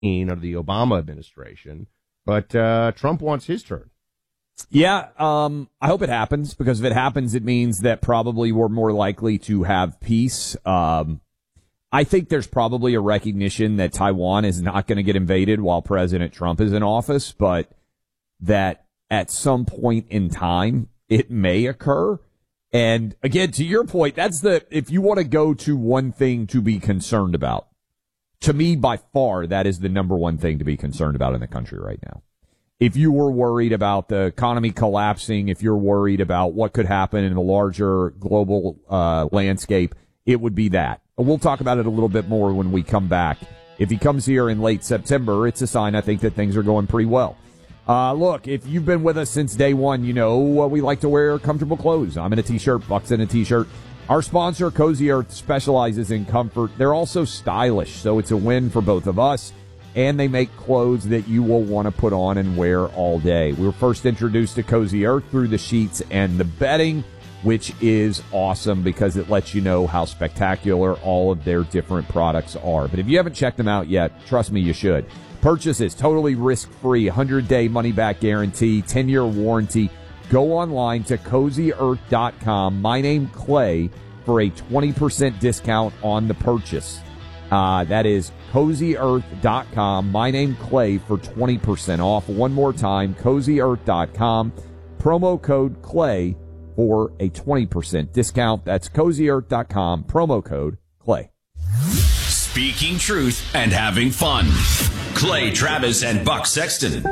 under the Obama administration. But Trump wants his turn. Yeah, I hope it happens, because if it happens, it means that probably we're more likely to have peace. I think there's probably a recognition that Taiwan is not going to get invaded while President Trump is in office, but that at some point in time, it may occur. And again, to your point, if you want to go to one thing to be concerned about, to me, by far, that is the number one thing to be concerned about in the country right now. If you were worried about the economy collapsing, if you're worried about what could happen in the larger global landscape, it would be that. We'll talk about it a little bit more when we come back. If he comes here in late September, it's a sign, I think, that things are going pretty well. Look, if you've been with us since day one, you know we like to wear comfortable clothes. I'm in a T-shirt, Buck's in a T-shirt. Our sponsor, Cozy Earth, specializes in comfort. They're also stylish, so it's a win for both of us. And they make clothes that you will want to put on and wear all day. We were first introduced to Cozy Earth through the sheets and the bedding, which is awesome because it lets you know how spectacular all of their different products are. But if you haven't checked them out yet, trust me, you should. Purchase is totally risk-free, 100-day money-back guarantee, 10-year warranty. Go online to CozyEarth.com, my name Clay, for a 20% discount on the purchase. That is CozyEarth.com, my name Clay, for 20% off. One more time, CozyEarth.com, promo code Clay for a 20% discount. That's CozyEarth.com, promo code Clay. Speaking truth and having fun. Clay Travis and Buck Sexton.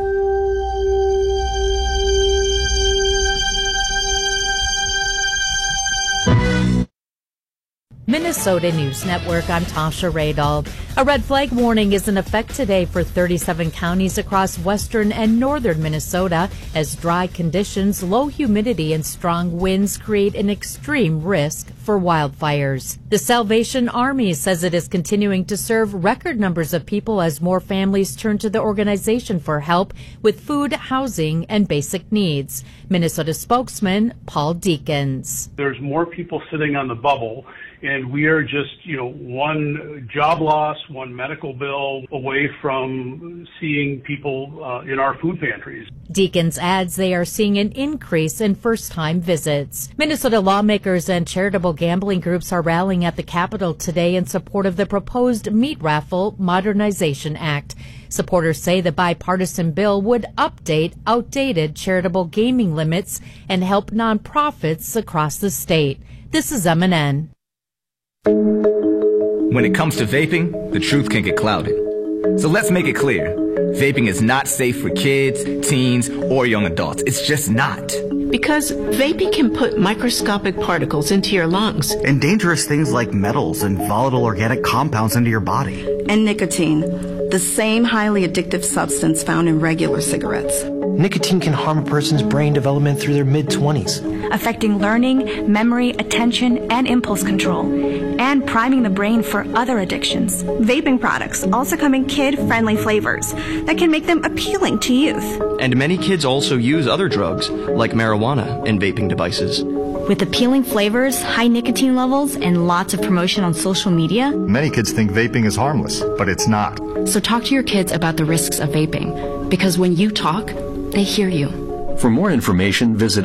Minnesota News Network, I'm Tasha Radal. A red flag warning is in effect today for 37 counties across western and northern Minnesota as dry conditions, low humidity, and strong winds create an extreme risk for wildfires. The Salvation Army says it is continuing to serve record numbers of people as more families turn to the organization for help with food, housing, and basic needs. Minnesota spokesman Paul Deakins. There's more people sitting on the bubble, and we are just, one job loss, one medical bill away from seeing people in our food pantries. Deakins adds they are seeing an increase in first-time visits. Minnesota lawmakers and charitable gambling groups are rallying at the Capitol today in support of the proposed Meat Raffle Modernization Act. Supporters say the bipartisan bill would update outdated charitable gaming limits and help nonprofits across the state. This is MNN. When it comes to vaping, the truth can get clouded. So let's make it clear. Vaping is not safe for kids, teens, or young adults. It's just not. Because vaping can put microscopic particles into your lungs. And dangerous things like metals and volatile organic compounds into your body. And nicotine, the same highly addictive substance found in regular cigarettes. Nicotine can harm a person's brain development through their mid-20s, affecting learning, memory, attention, and impulse control, and priming the brain for other addictions. Vaping products also come in kid-friendly flavors that can make them appealing to youth. And many kids also use other drugs, like marijuana, in vaping devices. With appealing flavors, high nicotine levels, and lots of promotion on social media, many kids think vaping is harmless, but it's not. So talk to your kids about the risks of vaping, because when you talk, they hear you. For more information, visit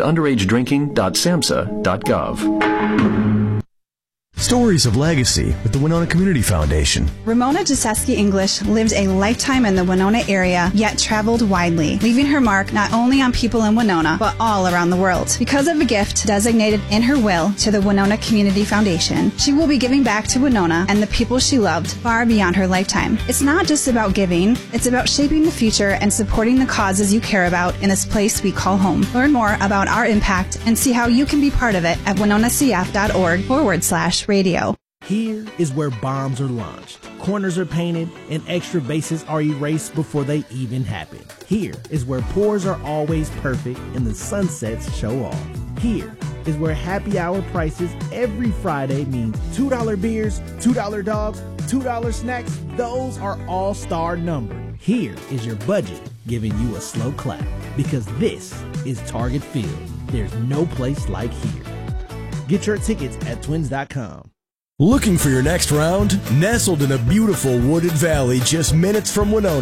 underagedrinking.samhsa.gov. Stories of Legacy with the Winona Community Foundation. Ramona Jasewski English lived a lifetime in the Winona area, yet traveled widely, leaving her mark not only on people in Winona, but all around the world. Because of a gift designated in her will to the Winona Community Foundation, she will be giving back to Winona and the people she loved far beyond her lifetime. It's not just about giving, it's about shaping the future and supporting the causes you care about in this place we call home. Learn more about our impact and see how you can be part of it at winonacf.org/radio. Here is where bombs are launched, corners are painted, and extra bases are erased before they even happen. Here is where pours are always perfect and the sunsets show off. Here is where happy hour prices every Friday means $2 beers, $2 dogs, $2 snacks. Those are all-star numbers. Here is your budget giving you a slow clap, because this is Target Field. There's no place like here. Get your tickets at twins.com. Looking for your next round? Nestled in a beautiful wooded valley just minutes from Winona